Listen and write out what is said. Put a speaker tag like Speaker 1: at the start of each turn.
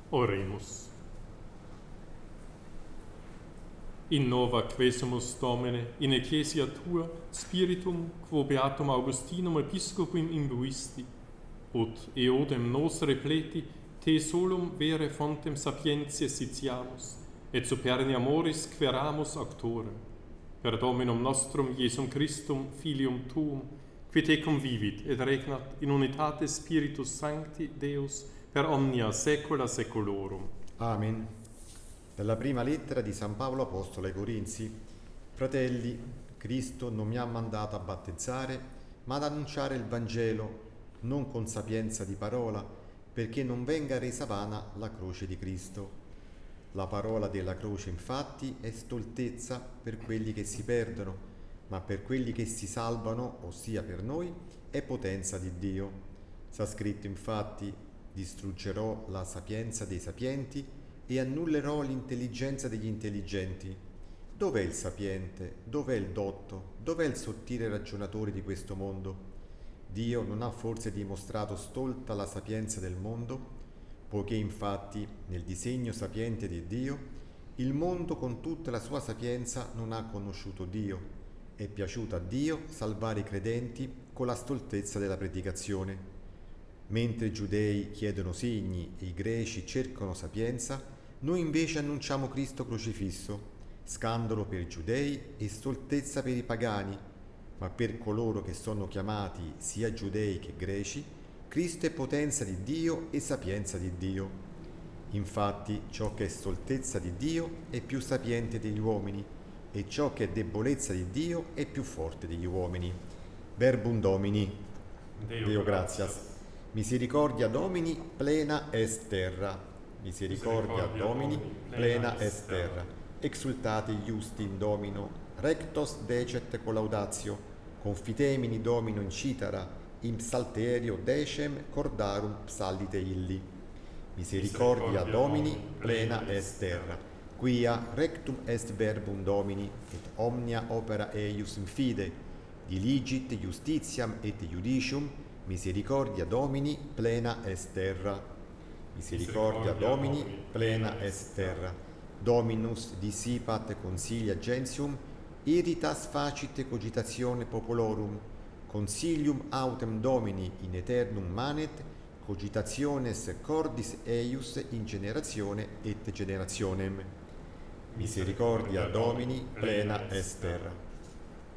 Speaker 1: Oremus. Innova quesumus Domine in ecclesia tua spiritum quo beatum Augustinum episcopum imbuisti, ut eodem nos repleti te solum vere fontem sapientiae sitiamus, et superni amoris queramus auctorem, per Dominum nostrum Iesum Christum filium tuum, qui te convivit et regnat in unitate Spiritus Sancti Deus per omnia saecula saeculorum.
Speaker 2: Amen. Dalla prima lettera di San Paolo Apostolo ai Corinzi. Fratelli, Cristo non mi ha mandato a battezzare, ma ad annunciare il Vangelo, non con sapienza di parola, perché non venga resa vana la croce di Cristo. La parola della croce, infatti, è stoltezza per quelli che si perdono, ma per quelli che si salvano, ossia per noi, è potenza di Dio. Sta scritto, infatti, distruggerò la sapienza dei sapienti e annullerò l'intelligenza degli intelligenti. Dov'è il sapiente? Dov'è il dotto? Dov'è il sottile ragionatore di questo mondo? Dio non ha forse dimostrato stolta la sapienza del mondo? Poiché infatti nel disegno sapiente di Dio il mondo con tutta la sua sapienza non ha conosciuto Dio. È piaciuto a Dio salvare i credenti con la stoltezza della predicazione. Mentre i giudei chiedono segni e i greci cercano sapienza, noi invece annunciamo Cristo crocifisso, scandalo per i giudei e stoltezza per i pagani, ma per coloro che sono chiamati sia giudei che greci, Cristo è potenza di Dio e sapienza di Dio. Infatti ciò che è stoltezza di Dio è più sapiente degli uomini, e ciò che è debolezza di Dio è più forte degli uomini. Verbum Domini. Deo gratias. Misericordia Domini plena est terra. Misericordia Domini plena est terra. Exultate iusti in Domino, rectos decet collaudatio, confitemini Domino in citara, in psalterio decem cordarum psallite illi. Misericordia Domini plena est terra. Quia rectum est verbum Domini, et omnia opera eius in fide, diligit justitiam et judicium, misericordia Domini plena est terra. Misericordia Domini plena est terra. Dominus dissipat consilia gentium, iritas facite cogitatione popolorum, consilium autem Domini in aeternum manet, cogitationes cordis eius in generatione et generationem. Misericordia Domini plena est terra.